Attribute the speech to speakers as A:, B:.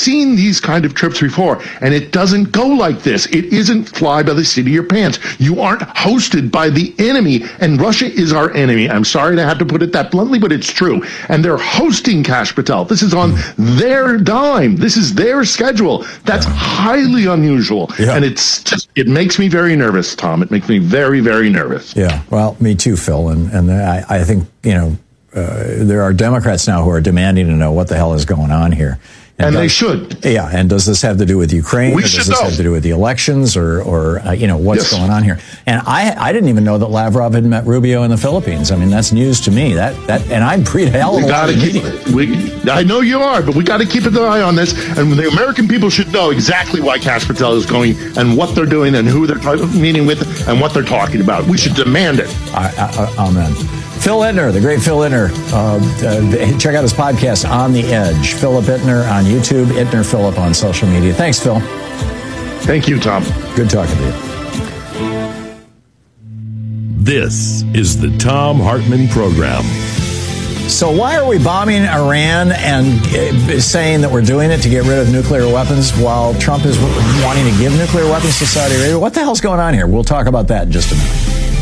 A: seen these kind of trips before, and it doesn't go like this. It isn't fly by the seat of your pants. You aren't hosted by the enemy, and Russia is our enemy. I'm sorry to have to put it that bluntly, but it's true. And they're hosting Kash Patel. This is on their dime. This is their schedule. That's highly unusual. Yeah. And it makes me very nervous, Tom. It makes me very, very nervous.
B: Yeah, well, me too, Phil. And I think, there are Democrats now who are demanding to know what the hell is going on here.
A: And they should.
B: Yeah, and does this have to do with Ukraine?
A: We
B: or
A: should
B: does this
A: know.
B: have to do with the elections or what's going on here? And I didn't even know that Lavrov had met Rubio in the Philippines. I mean, that's news to me. And I'm pre-hell.
A: I know you are, but we got to keep an eye on this. And the American people should know exactly why Kash Patel is going and what they're doing and who they're meeting with and what they're talking about. We should demand it.
B: Amen. Phil Ittner, the great Phil Ittner. Check out his podcast, On the Edge. Philip Ittner on YouTube, Ittner Philip on social media. Thanks, Phil.
A: Thank you, Tom.
B: Good talking to you.
C: This is the Thom Hartmann Program.
B: So why are we bombing Iran and saying that we're doing it to get rid of nuclear weapons while Trump is wanting to give nuclear weapons to Saudi Arabia? What the hell's going on here? We'll talk about that in just a minute.